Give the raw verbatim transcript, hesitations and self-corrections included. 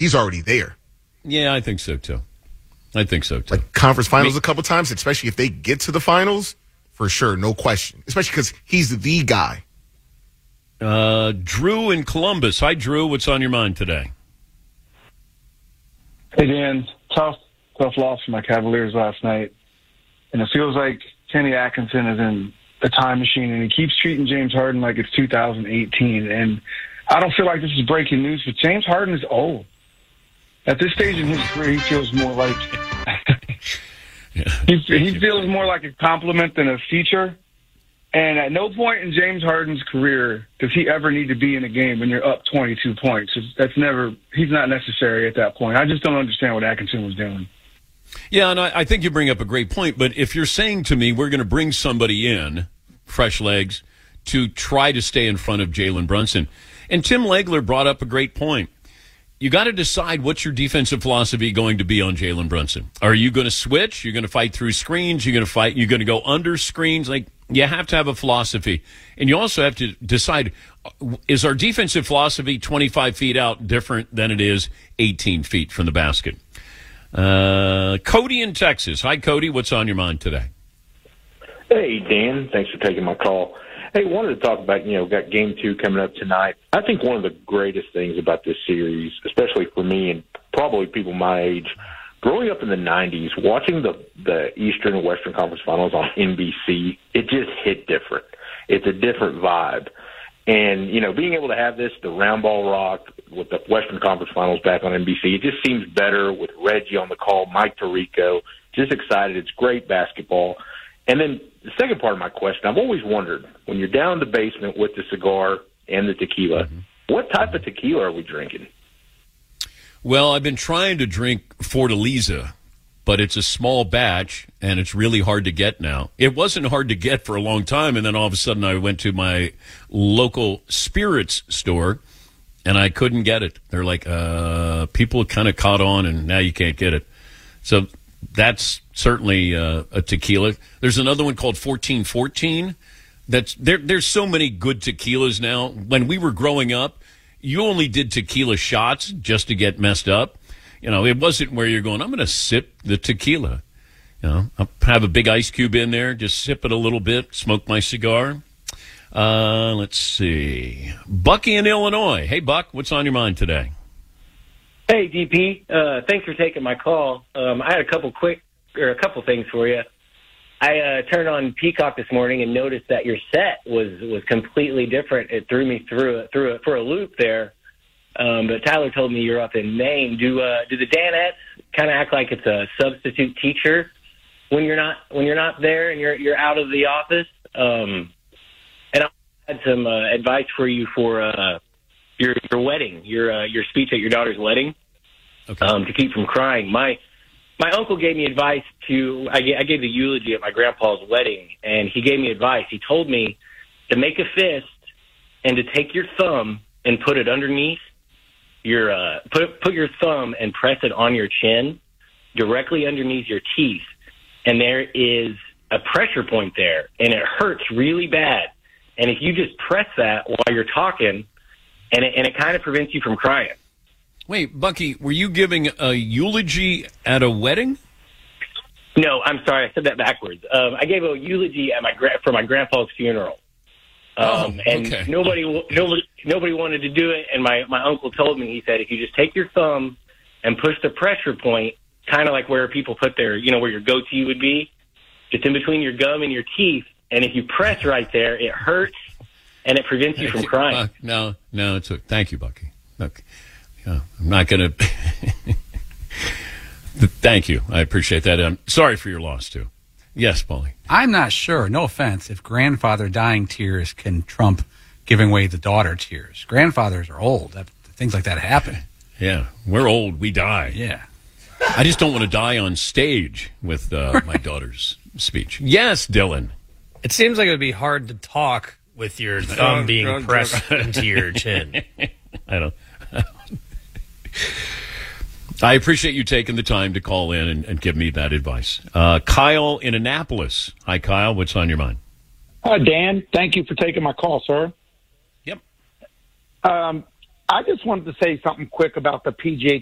he's already there. Yeah, I think so, too. I think so, too. Like conference finals I mean, a couple times, especially if they get to the finals, for sure, no question. Especially because he's the guy. Uh, Drew in Columbus. Hi, Drew. What's on your mind today? Hey, Dan. Tough, tough loss for my Cavaliers last night. And it feels like Kenny Atkinson is in a time machine, and he keeps treating James Harden like it's two thousand eighteen. And I don't feel like this is breaking news, but James Harden is old. At this stage in his career, he feels more like yeah. he, he feels more like a compliment than a feature. And at no point in James Harden's career does he ever need to be in a game when you're up twenty-two points. That's never he's not necessary at that point. I just don't understand what Atkinson was doing. Yeah, and I, I think you bring up a great point. But if you're saying to me we're going to bring somebody in, fresh legs, to try to stay in front of Jalen Brunson, and Tim Legler brought up a great point. You got to decide what's your defensive philosophy going to be on Jalen Brunson. Are you going to switch? You're going to fight through screens. You're going to fight. You're going to go under screens. Like you have to have a philosophy, and you also have to decide: is our defensive philosophy twenty-five feet out different than it is eighteen feet from the basket? Uh, Cody in Texas. Hi, Cody. What's on your mind today? Hey, Dan. Thanks for taking my call. Hey, wanted to talk about, you know, got game two coming up tonight. I think one of the greatest things about this series, especially for me and probably people my age, growing up in the nineties, watching the, the Eastern and Western Conference Finals on N B C, it just hit different. It's a different vibe. And, you know, being able to have this, the round ball rock with the Western Conference Finals back on N B C, it just seems better with Reggie on the call, Mike Tirico, just excited. It's great basketball. And then the second part of my question, I've always wondered, when you're down in the basement with the cigar and the tequila, mm-hmm. what type of tequila are we drinking? Well, I've been trying to drink Fortaleza, but it's a small batch, and it's really hard to get now. It wasn't hard to get for a long time, and then all of a sudden I went to my local spirits store, and I couldn't get it. They're like, uh, people kind of caught on, and now you can't get it. So that's certainly uh, a tequila. There's another one called fourteen fourteen. That's there. There's so many good tequilas now. When we were growing up, you only did tequila shots just to get messed up. You know, it wasn't where you're going, I'm going to sip the tequila. You know, I'll have a big ice cube in there, just sip it a little bit, smoke my cigar. Uh, let's see. Bucky in Illinois. Hey, Buck, what's on your mind today? Hey, D P. Uh, thanks for taking my call. Um, I had a couple quick, or a couple things for you. I uh, turned on Peacock this morning and noticed that your set was, was completely different. It threw me through it through it for a loop there. Um, but Tyler told me you're up in Maine. Do uh, do the Danettes kind of act like it's a substitute teacher when you're not when you're not there and you're you're out of the office? Um, and I had some uh, advice for you for uh, your your wedding, your uh, your speech at your daughter's wedding. Okay. Um, to keep from crying. My my uncle gave me advice to, I gave, I gave the eulogy at my grandpa's wedding, and he gave me advice. He told me to make a fist and to take your thumb and put it underneath your, uh, put, put your thumb and press it on your chin, directly underneath your teeth. And there is a pressure point there, and it hurts really bad. And if you just press that while you're talking, and it, and it kind of prevents you from crying. Wait, Bucky, were you giving a eulogy at a wedding? No, I'm sorry. I said that backwards. Um, I gave a eulogy at my gra- for my grandpa's funeral. Um, oh, and okay. nobody, nobody, nobody wanted to do it. And my, my uncle told me, he said, if you just take your thumb and push the pressure point, kind of like where people put their, you know, where your goatee would be, just in between your gum and your teeth. And if you press right there, it hurts and it prevents you from crying. Uh, no, no, it's a, thank you, Bucky. Look. Yeah, I'm not going to. Thank you. I appreciate that. I'm sorry for your loss, too. Yes, Paulie. I'm not sure, no offense, if grandfather dying tears can trump giving away the daughter tears. Grandfathers are old. That, things like that happen. Yeah, we're old. We die. Yeah. I just don't want to die on stage with uh, my daughter's speech. Yes, Dylan. It seems like it would be hard to talk with your thumb being pressed into your chin. I don't. I appreciate you taking the time to call in and, and give me that advice. Uh, Kyle in Annapolis. Hi, Kyle. What's on your mind? Hi, Dan. Thank you for taking my call, sir. Yep. Um, I just wanted to say something quick about the P G A